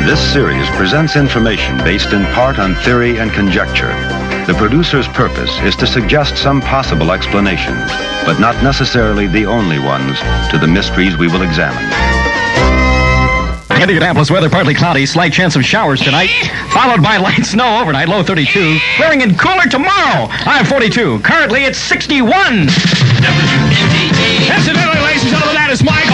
This series presents information based in part on theory and conjecture. The producer's purpose is to suggest some possible explanations, but not necessarily the only ones, to the mysteries we will examine. Indianapolis weather partly cloudy, slight chance of showers tonight, followed by light snow overnight, low 32. Clearing and cooler tomorrow, high 42. Currently it's 61. Incidentally, ladies and gentlemen, that is Mike.